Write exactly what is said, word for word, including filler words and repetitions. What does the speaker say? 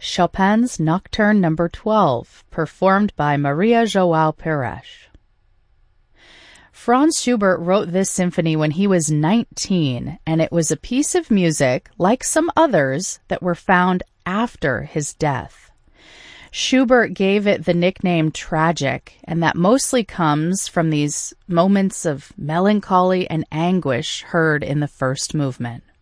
Chopin's Nocturne number twelve, performed by Maria João Pires. Franz Schubert wrote this symphony when he was nineteen, and it was a piece of music, like some others, that were found after his death. Schubert gave it the nickname tragic, and that mostly comes from these moments of melancholy and anguish heard in the first movement.